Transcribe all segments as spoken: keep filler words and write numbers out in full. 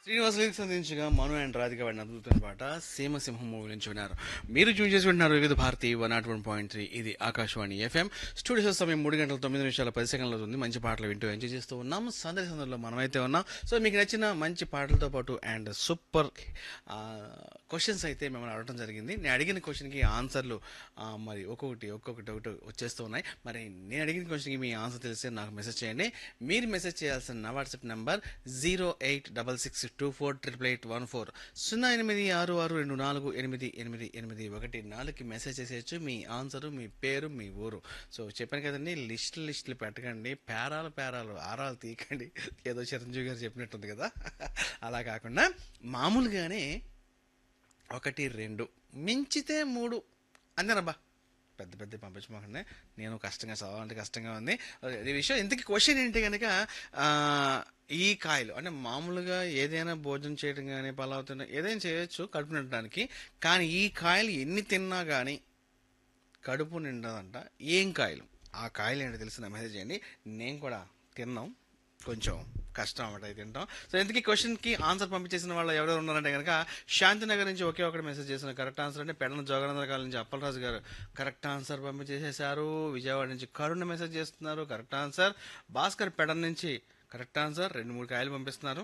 Srinivas lyrics అందించగా మను and Radhika వాడిన అద్భుతమైన పాట సీమసింహం మూవీ నుంచి విన్నారు. మీరు చూస్ చేసి వింటున్నారు వివిధ Bharati one not one point three. ఇది ఆకాశవాణి ఎఫ్ఎం. స్టూడియో సమయం మూడు గంటల తొమ్మిది నిమిషాల పది సెకండ్లు ఉంది. మంచి పాటలు వింటూ ఎంజాయ్ చేస్తూ ఉన్నాం. సందడి సందడిలో మనమైతే ఉన్నాం. సో మీకు నచ్చిన మంచి పాటలతో పాటు అండ్ సూపర్ క్వశ్చన్స్ అయితే మిమ్మల్ని అడగడం జరిగింది. నేను అడిగిన క్వశ్చన్కి ఆన్సర్లు ఆ, మరి ఒక్కొక్కటి ఒక్కొక్కటి ఒకటి వచ్చేస్తూ ఉన్నాయి. మరి నేను అడిగిన క్వశ్చన్కి మీ ఆన్సర్ తెలిస్తే నాకు మెసేజ్ చేయండి. మీరు మెసేజ్ చేయాల్సిన నా WhatsApp number zero eight double six two four triple eight one four సున్నా ఎనిమిది ఆరు ఆరు రెండు నాలుగు ఎనిమిది ఎనిమిది ఎనిమిది ఒకటి నాలుగుకి మెసేజ్ చేసేయచ్చు. మీ ఆన్సరు, మీ పేరు, మీ ఊరు. సో చెప్పాను కదండి, లిస్టులు లిస్టులు పెట్టకండి, పేరాలు పేరాలు ఆరాలు తీయకండి. ఏదో చిరంజీవి గారు చెప్పినట్టుంది కదా. అలా కాకుండా మామూలుగానే ఒకటి రెండు మించితే మూడు అంతేనబ్బా. పెద్ద పెద్ద పంపించమాకండి, నేను కష్టంగా చదవాలంటే కష్టంగా ఉంది. ఈ విషయం ఇంతకీ క్వశ్చన్ ఏంటి కనుక ఆ, ఈ కాయలు అంటే మామూలుగా ఏదైనా భోజనం చేయడం కానీ పలావ్ తినడం ఏదైనా చేయొచ్చు కడుపు నిండడానికి. కానీ ఈ కాయలు ఎన్ని తిన్నా కానీ కడుపు నిండదంట. ఏం కాయలు? ఆ కాయలు ఏంటో తెలిసిన మెసేజ్ చేయండి. నేను కూడా తిన్నాం, కొంచెం కష్టం అన్నమాట అది తింటాం. సో ఇంతకీ క్వశ్చన్కి ఆన్సర్ పంపించేసిన వాళ్ళు ఎవరెవరు ఉన్నారంటే కనుక శాంతినగర్ నుంచి ఒకే ఒకటి మెసేజ్ చేసిన కరెక్ట్ ఆన్సర్ అంటే పెడన జోగానందర కాలనీ నుంచి అప్పలరాజు గారు కరెక్ట్ ఆన్సర్ పంపించేసేసారు. విజయవాడ నుంచి కరుణ మెసేజ్ చేస్తున్నారు కరెక్ట్ ఆన్సర్. భాస్కర్ పెడన నుంచి కరెక్ట్ ఆన్సర్, రెండు మూడు కాయలు పంపిస్తున్నారు.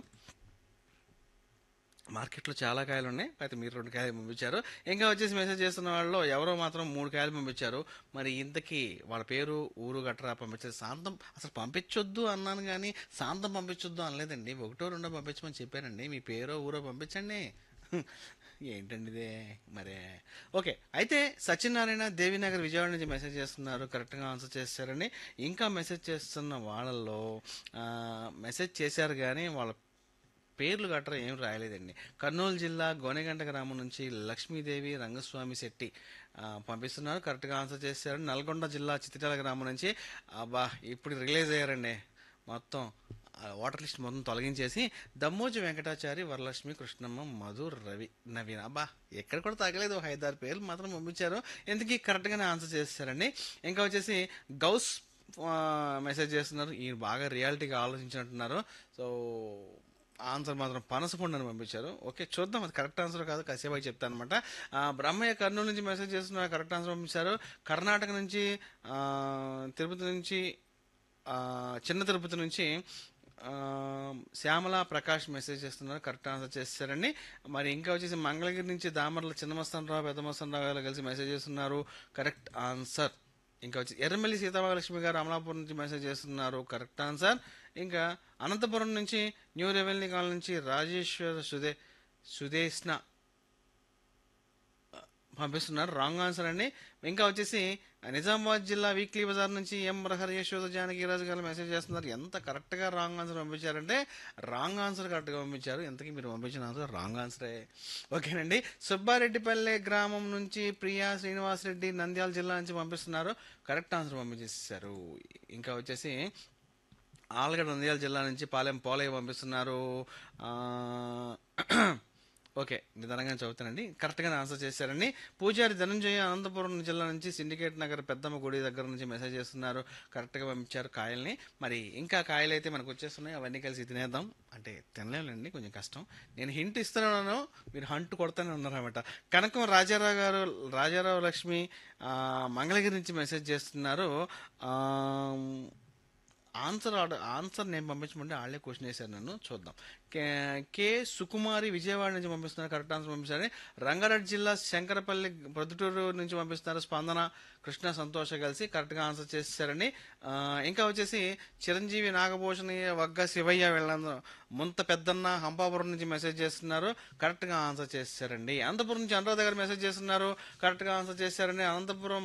మార్కెట్లో చాలా కాయలు ఉన్నాయి, అయితే మీరు రెండు కాయలు పంపించారు. ఇంకా వచ్చేసి మెసేజ్ చేస్తున్న వాళ్ళు ఎవరో మాత్రం మూడు కాయలు పంపించారు. మరి ఇంతకీ వాళ్ళ పేరు, ఊరు గట్రా పంపించారు. శాంతం అసలు పంపించొద్దు అన్నాను కానీ శాంతం పంపించొద్దు అనలేదండి. ఒకటో రెండో పంపించమని చెప్పానండి. మీ పేరో ఊరో పంపించండి. ఏంటండి ఇదే మరే. ఓకే, అయితే సత్యనారాయణ దేవినగర్ విజయవాడ నుంచి మెసేజ్ చేస్తున్నారు కరెక్ట్గా ఆన్సర్ చేస్తారని. ఇంకా మెసేజ్ చేస్తున్న వాళ్ళల్లో ఆ, మెసేజ్ చేశారు కానీ వాళ్ళ పేర్లు గట్రా ఏం రాయలేదండి. కర్నూలు జిల్లా గోనెగంట గ్రామం నుంచి లక్ష్మీదేవి రంగస్వామి శెట్టి ఆ, పంపిస్తున్నారు కరెక్ట్గా ఆన్సర్ చేశారు. నల్గొండ జిల్లా చిత్రాల గ్రామం నుంచి అబ్బా ఇప్పుడు రిలీజ్ అయ్యారండి. మొత్తం ఆ, వాటర్ లిస్ట్ మొత్తం తొలగించేసి దమ్మోజి వెంకటాచారి, వరలక్ష్మి, కృష్ణమ్మ, మధు, రవి, నవీన్. అబ్బా ఎక్కడ కూడా తగ్గలేదు, ఒక ఐదారు పేర్లు మాత్రం పంపించారు. ఎందుకు కరెక్ట్గానే ఆన్సర్ చేస్తారండి. ఇంకా వచ్చేసి గౌస్ ఆ, మెసేజ్ చేస్తున్నారు. ఈయన బాగా రియాలిటీగా ఆలోచించినట్టున్నారు. సో ఆన్సర్ మాత్రం పనసపండు అని పంపించారు. ఓకే, చూద్దాం అది కరెక్ట్ ఆన్సర్ కాదు, కాసేపు అయి చెప్తాను అనమాట. బ్రహ్మయ్య కర్నూలు నుంచి మెసేజ్ చేస్తున్నారు కరెక్ట్ ఆన్సర్ పంపించారు. కర్ణాటక నుంచి ఆ, తిరుపతి నుంచి ఆ, చిన్న తిరుపతి నుంచి ఆ, శ్యామల ప్రకాష్ మెసేజ్ చేస్తున్నారు కరెక్ట్ ఆన్సర్ చేస్తారండి. మరి ఇంకా వచ్చేసి మంగళగిరి నుంచి దామర్ల చిన్నమస్తానరావు, పెద్దమస్తానరావు గారు కలిసి మెసేజ్ చేస్తున్నారు కరెక్ట్ ఆన్సర్. ఇంకా వచ్చి ఎర్రమల్లి సీతామహాలక్ష్మి గారు అమలాపురం నుంచి మెసేజ్ చేస్తున్నారు కరెక్ట్ ఆన్సర్. ఇంకా అనంతపురం నుంచి న్యూ రెవెన్యూ కాలనీ నుంచి రాజేశ్వర సుదే సుదేష్ణ పంపిస్తున్నారు రాంగ్ ఆన్సర్ అండి. ఇంకా వచ్చేసి నిజామాబాద్ జిల్లా వీక్లీ బజార్ నుంచి ఎం ప్రహర్ యశోద జానకిరాజు గారు మెసేజ్ చేస్తున్నారు. ఎంత కరెక్ట్గా రాంగ్ ఆన్సర్ పంపించారంటే రాంగ్ ఆన్సర్ కరెక్ట్గా పంపించారు. ఎంతకీ మీరు పంపించిన ఆన్సర్ రాంగ్ ఆన్సరే. ఓకేనండి. సుబ్బారెడ్డిపల్లె గ్రామం నుంచి ప్రియా శ్రీనివాస్ రెడ్డి నంద్యాల జిల్లా నుంచి పంపిస్తున్నారు కరెక్ట్ ఆన్సర్ పంపించేసారు. ఇంకా వచ్చేసి ఆలగడ్డ నంద్యాల జిల్లా నుంచి పాలెం పోలయ్య పంపిస్తున్నారు. ఆ, ఓకే, నిదానంగా చదువుతానండి. కరెక్ట్గానే ఆన్సర్ చేశారండి. పూజారి ధనంజయ అనంతపురం జిల్లా నుంచి సిండికేట్ నగర్ పెద్దమ్మ గుడి దగ్గర నుంచి మెసేజ్ చేస్తున్నారు కరెక్ట్గా పంపించారు కాయల్ని. మరి ఇంకా కాయలు అయితే మనకు వచ్చేస్తున్నాయి, అవన్నీ కలిసి తినేద్దాం. అంటే తినలేండి, కొంచెం కష్టం. నేను హింట్ ఇస్తున్నాను, మీరు హంట్ కొడతానే ఉన్నారన్నమాట. కనకం రాజారావు గారు, రాజారావు లక్ష్మి ఆ, మంగళగిరి నుంచి మెసేజ్ చేస్తున్నారు. ఆ, ఆన్సర్ ఆర్డర్ ఆన్సర్ నేను పంపించమంటే వాళ్ళే క్వశ్చన్ వేశారు నన్ను. చూద్దాం. కే కే సుకుమారి విజయవాడ నుంచి పంపిస్తున్నారు కరెక్ట్ ఆన్సర్ పంపిస్తారు. రంగారెడ్డి జిల్లా శంకరపల్లి ప్రొద్దుటూరు నుంచి పంపిస్తున్నారు స్పందన, కృష్ణ, సంతోష కలిసి కరెక్ట్గా ఆన్సర్ చేశారండి. ఆ, ఇంకా వచ్చేసి చిరంజీవి, నాగభూషణి, వగ్గ శివయ్య వీళ్ళందరూ ముంత పెద్దన్న హంపాపురం నుంచి మెసేజ్ చేస్తున్నారు కరెక్ట్గా ఆన్సర్ చేశారండి. అనంతపురం నుంచి అనురాధ గారు మెసేజ్ చేస్తున్నారు కరెక్ట్గా ఆన్సర్ చేశారండి. అనంతపురం